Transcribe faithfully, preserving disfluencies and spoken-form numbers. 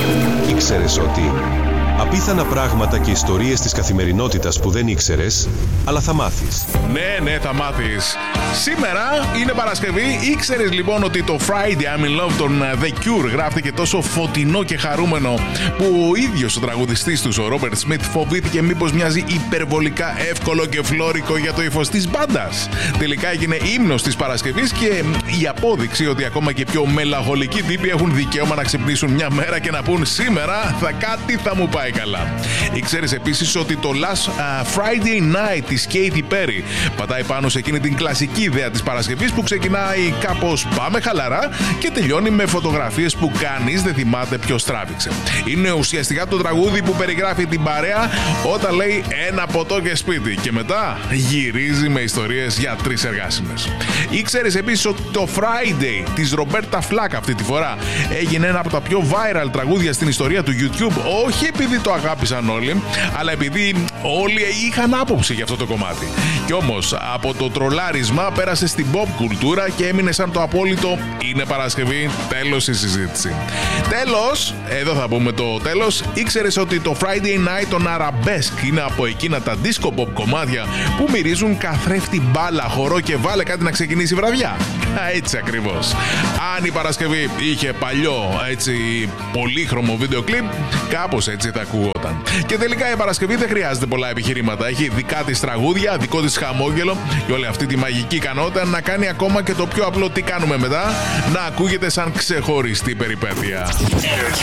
Ήξερες ότι απίθανα πράγματα και ιστορίες της καθημερινότητας που δεν ήξερες, αλλά θα μάθεις. Ναι, ναι, θα μάθεις. Σήμερα είναι Παρασκευή. Ήξερες λοιπόν ότι το Friday I'm in Love των The Cure γράφτηκε τόσο φωτεινό και χαρούμενο που ο ίδιος ο τραγουδιστής τους, ο Ρόμπερτ Σμιθ, φοβήθηκε μήπως μοιάζει υπερβολικά εύκολο και φλόρικο για το ύφος της μπάντας. Τελικά έγινε ύμνος της Παρασκευής και η απόδειξη ότι ακόμα και πιο μελαγχολικοί τύποι έχουν δικαίωμα να ξυπνήσουν μια μέρα και να πούν σήμερα θα κάτι θα μου πάει καλά. Ήξερες επίσης ότι το Last uh, Friday Night της Katy Perry πατάει πάνω σε εκείνη την κλασική ιδέα της Παρασκευής που ξεκινάει κάπως πάμε χαλαρά και τελειώνει με φωτογραφίες που κανείς δεν θυμάται ποιος τράβηξε. Είναι ουσιαστικά το τραγούδι που περιγράφει την παρέα όταν λέει ένα ποτό και σπίτι και μετά γυρίζει με ιστορίες για τρεις εργάσιμες. Ήξερες επίσης ότι το Friday της Ρομπέρτα Φλάκ αυτή τη φορά έγινε ένα από τα πιο viral τραγούδια στην ιστορία του YouTube, όχι επειδή το αγάπησαν όλοι, αλλά επειδή όλοι είχαν άποψη για αυτό το κομμάτι. Κι όμως από το τρολάρισμα πέρασε στην pop κουλτούρα και έμεινε σαν το απόλυτο είναι Παρασκευή, τέλος η συζήτηση. Τέλος, εδώ θα πούμε το τέλος, ήξερες ότι το Friday Night των Arabesque είναι από εκείνα τα disco pop κομμάτια που μυρίζουν καθρέφτη μπάλα, χορό και βάλε κάτι να ξεκινήσει η βραδιά. Έτσι ακριβώς. Αν η Παρασκευή είχε παλιό έτσι πολύχρωμο βίντεο κλιπ, κάπως έτσι θα ακούγονταν. Και τελικά η Παρασκευή δεν χρειάζεται πολλά επιχειρήματα. Έχει δικά της τραγούδια, δικό της χαμόγελο και όλη αυτή τη μαγική ικανότητα να κάνει ακόμα και το πιο απλό τι κάνουμε μετά να ακούγεται σαν ξεχωριστή περιπέτεια.